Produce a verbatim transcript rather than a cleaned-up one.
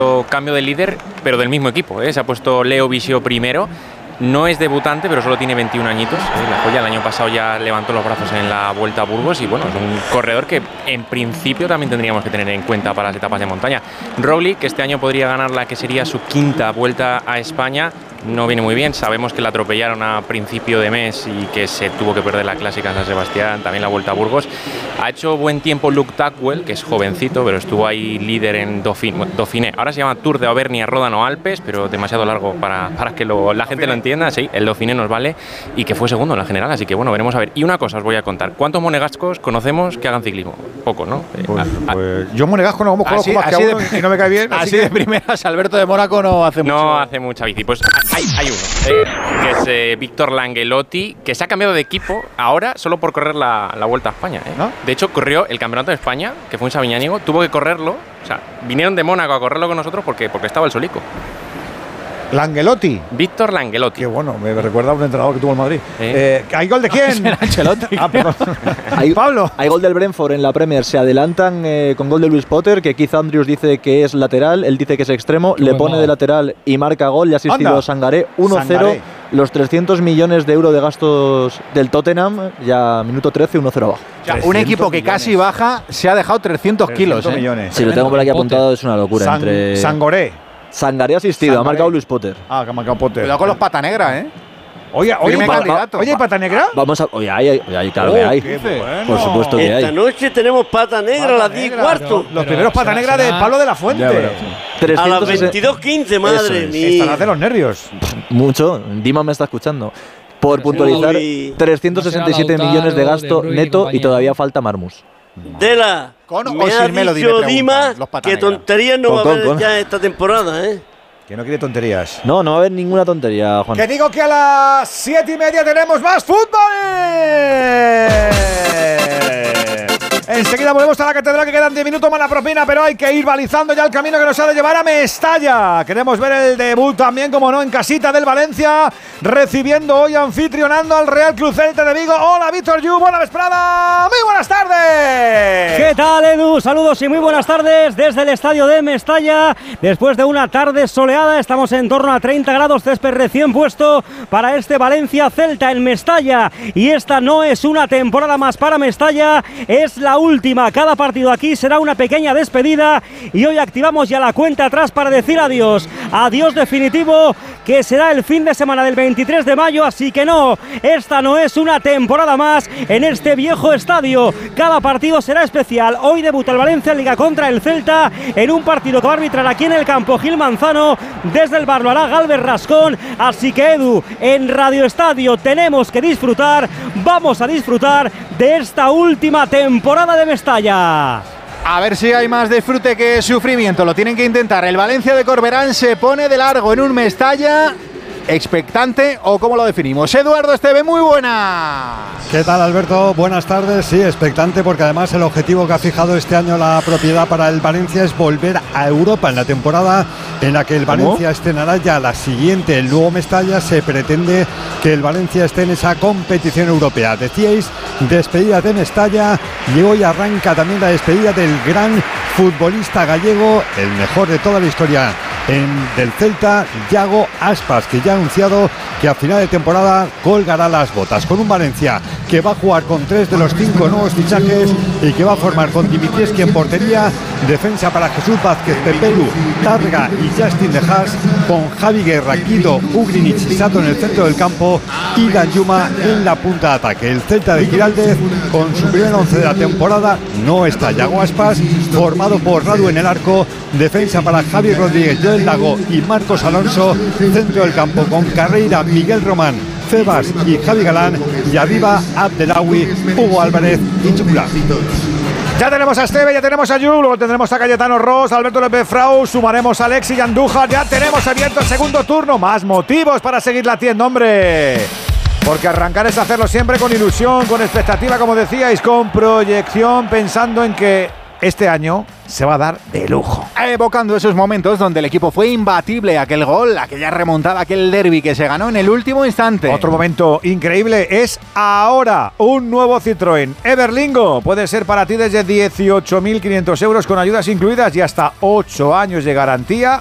cambio de líder, pero del mismo equipo, ¿eh? Se ha puesto Leo Visio primero. No es debutante, pero solo tiene veintiún añitos. ¿eh? La joya, el año pasado ya levantó los brazos en la Vuelta a Burgos y bueno, es un corredor que en principio también tendríamos que tener en cuenta para las etapas de montaña. Rowley, que este año podría ganar la que sería su quinta Vuelta a España, no viene muy bien. Sabemos que la atropellaron a principio de mes y que se tuvo que perder la clásica en San Sebastián, también la Vuelta a Burgos. Ha hecho buen tiempo Luke Tackwell, que es jovencito, pero estuvo ahí líder en Dauphiné. Dauphiné. Ahora se llama Tour de Auvernia, Ródano, Alpes, pero demasiado largo para, para que lo, la gente lo entienda. Sí, el Dauphiné nos vale y que fue segundo en la general, así que bueno, veremos a ver. Y una cosa os voy a contar, ¿cuántos monegascos conocemos que hagan ciclismo? Poco, ¿no? Pues, a, a, pues yo monegasco no conozco más que a uno de, y no me cae bien. Así, así de primeras, Alberto de Mónaco no hace mucho. No hace mucha bici. Pues hay, hay uno, eh, que es eh, Víctor Langelotti, que se ha cambiado de equipo ahora solo por correr la, la Vuelta a España. ¿eh? ¿No? De hecho, corrió el Campeonato de España, que fue en Sabiñánigo, tuvo que correrlo, o sea, vinieron de Mónaco a correrlo con nosotros porque, porque estaba el solico. Langelotti. Víctor Langelotti. Qué bueno, me recuerda a un entrenador que tuvo en Madrid. ¿Eh? Eh, ¿Hay gol de quién? Ancelotti. Ah, perdón. Hay, Pablo. Hay gol del Brentford en la Premier. Se adelantan eh, con gol de Luis Potter, que Keith Andrews dice que es lateral, él dice que es extremo, Qué le pone modo. de lateral y marca gol. Le ha asistido Anda. Sangaré uno cero. Los trescientos millones de euros de gastos del Tottenham, ya minuto trece, uno cero abajo. O sea, un equipo que millones. casi baja se ha dejado trescientos kilos. ¿eh? millones. Si lo tengo por aquí apuntado, es una locura. San, entre Sangoré. Sangaré ha asistido, Sangaré. ha marcado Luis Potter. Ah, que ha marcado Potter. Cuidado con los pata negra, ¿eh? Oye, oye, Firme pa, candidato. oye, ¿hay pata negra? Vamos a. Oye, hay, hay, hay claro oh, que hay. Bueno. Por supuesto que hay. Esta noche tenemos pata negra pata a las diez y cuarto. Los primeros pata negra de Pablo de la Fuente. A las veintidós quince, madre mía. Estarás de los nervios. Mucho. Dima me está escuchando. Por puntualizar, trescientos sesenta y siete millones de gasto neto y todavía falta Marmus. Dela, ¿Con me o ha sin Melody? dicho Dima que tonterías no con, va a con, haber con. ya esta temporada, ¿eh? Que no quiere tonterías. No, no va a haber ninguna tontería, Juan. Que digo que a las siete y media tenemos más fútbol. Enseguida volvemos a la catedral, que quedan diez minutos más la propina, pero hay que ir balizando ya el camino que nos ha de llevar a Mestalla. Queremos ver el debut también, como no, en casita del Valencia, recibiendo hoy, anfitrionando al Real Club Celta de Vigo. Hola, Víctor Yu, buena vesprada, muy buenas tardes. ¿Qué tal, Edu? Saludos y muy buenas tardes desde el estadio de Mestalla. Después de una tarde soleada, estamos en torno a treinta grados, césped recién puesto para este Valencia Celta en Mestalla. Y esta no es una temporada más para Mestalla, es la última. Cada partido aquí será una pequeña despedida y hoy activamos ya la cuenta atrás para decir adiós. Adiós definitivo, que será el fin de semana del veintitrés de mayo, así que no, esta no es una temporada más en este viejo estadio. Cada partido será especial. Hoy debuta el Valencia en Liga contra el Celta en un partido que va a arbitrar aquí en el campo Gil Manzano. Desde el bar lo hará Galvez Rascón, así que Edu, en Radio Estadio tenemos que disfrutar, vamos a disfrutar de esta última temporada de Mestalla. A ver si hay más disfrute que sufrimiento, lo tienen que intentar. El Valencia de Corberán se pone de largo en un Mestalla expectante, o cómo lo definimos. Eduardo Esteve, muy buena. ¿Qué tal, Alberto? Buenas tardes. Sí, expectante, porque además el objetivo que ha fijado este año la propiedad para el Valencia es volver a Europa en la temporada en la que el Valencia ¿Cómo? estrenará ya la siguiente, el nuevo Mestalla. Se pretende que el Valencia esté en esa competición europea. Decíais, despedida de Mestalla, y hoy arranca también la despedida del gran futbolista gallego, el mejor de toda la historia en, del Celta, Yago Aspas, que ya ha anunciado que a final de temporada colgará las botas, con un Valencia que va a jugar con tres de los cinco nuevos fichajes y que va a formar con Dimitrescu en portería, defensa para Jesús Vázquez, Pepelu, Targa y Justin De Haas, con Javi Guerra, Guido, Ugrinic y Sato en el centro del campo y Danjuma en la punta de ataque. El Celta de Giraldez, con su primer once de la temporada, no está Yago Aspas, formado por Radu en el arco, defensa para Javi Rodríguez, Joel Lago y Marcos Alonso, centro del campo con Carreira, Miguel Román, Febas y Javi Galán, y arriba Abdelawi, Hugo Álvarez y Chupla. Ya tenemos a Esteve, ya tenemos a Yu, luego tendremos a Cayetano Ross, Alberto López Frau, sumaremos a Alexis y Andújar, ya tenemos abierto el segundo turno. Más motivos para seguir latiendo, hombre. Porque arrancar es hacerlo siempre con ilusión, con expectativa, como decíais, con proyección, pensando en que este año se va a dar de lujo. Evocando esos momentos donde el equipo fue imbatible, aquel gol, aquella remontada, aquel derbi que se ganó en el último instante. Otro momento increíble es ahora un nuevo Citroën Everlingo. Puede ser para ti desde dieciocho mil quinientos euros con ayudas incluidas y hasta ocho años de garantía